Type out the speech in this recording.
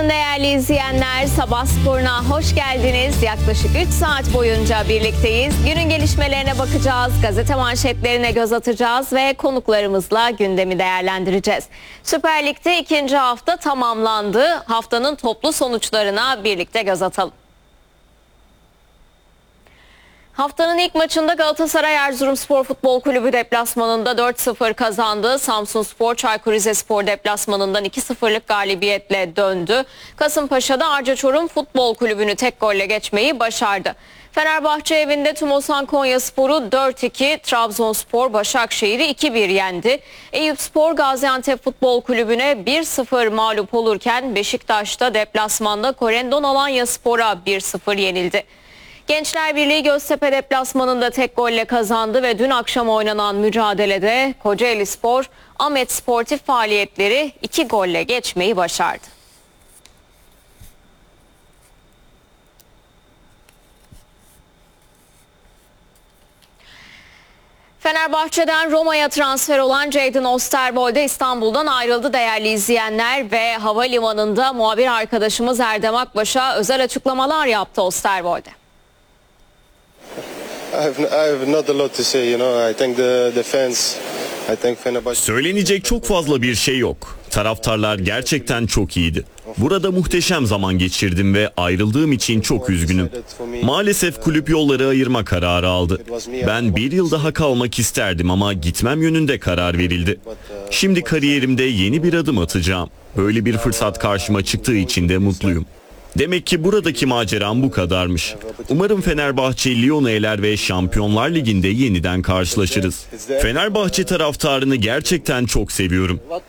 Değerli izleyenler, Sabah Sporu'na hoş geldiniz. Yaklaşık 3 saat boyunca birlikteyiz. Günün gelişmelerine bakacağız, gazete manşetlerine göz atacağız ve konuklarımızla gündemi değerlendireceğiz. Süper Lig'de ikinci hafta tamamlandı. Haftanın toplu sonuçlarına birlikte göz atalım. Haftanın ilk maçında Galatasaray Erzurumspor Futbol Kulübü deplasmanında 4-0 kazandı. Samsunspor Çaykur Rizespor deplasmanından 2-0'lık galibiyetle döndü. Kasımpaşa'da Arca Çorum Futbol Kulübü'nü tek golle geçmeyi başardı. Fenerbahçe evinde Tümosan Konyaspor'u 4-2, Trabzonspor Başakşehir'i 2-1 yendi. Eyüpspor Gaziantep Futbol Kulübü'ne 1-0 mağlup olurken Beşiktaş'ta deplasmanda Corendon Alanyaspor'a 1-0 yenildi. Gençler Birliği Göztepe deplasmanında tek golle kazandı ve dün akşam oynanan mücadelede Kocaelispor Ahmet sportif faaliyetleri 2 golle geçmeyi başardı. Fenerbahçe'den Roma'ya transfer olan Jadon Osterwolde İstanbul'dan ayrıldı değerli izleyenler ve havalimanında muhabir arkadaşımız Erdem Akbaş'a özel açıklamalar yaptı Osterwolde. Söylenecek çok fazla bir şey yok. Taraftarlar gerçekten çok iyiydi. Burada muhteşem zaman geçirdim ve ayrıldığım için çok üzgünüm. Maalesef kulüp yolları ayırma kararı aldı. Ben bir yıl daha kalmak isterdim ama gitmem yönünde karar verildi. Şimdi kariyerimde yeni bir adım atacağım. Böyle bir fırsat karşıma çıktığı için de mutluyum. Demek ki buradaki maceram bu kadarmış. Umarım Fenerbahçe Lyon'u eler ve Şampiyonlar Ligi'nde yeniden karşılaşırız. Fenerbahçe taraftarını gerçekten çok seviyorum.